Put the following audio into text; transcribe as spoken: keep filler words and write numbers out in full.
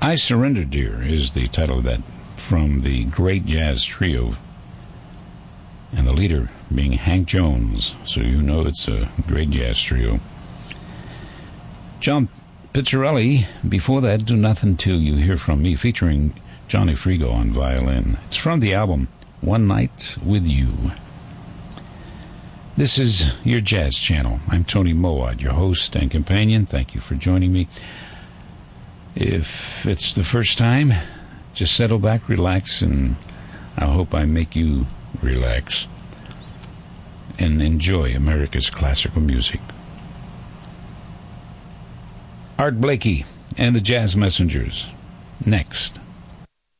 I Surrender, Dear is the title of that, from the great jazz trio, and the leader being Hank Jones, so you know it's a great jazz trio. John Pizzarelli, before that, Do Nothing Till You Hear From Me, featuring Johnny Frigo on violin. It's from the album One Night With You. This is your Jazz Channel. I'm Tony Moad, your host and companion. Thank you for joining me. If it's the first time, just settle back, relax, and I hope I make you relax and enjoy America's classical music. Art Blakey and the Jazz Messengers, next.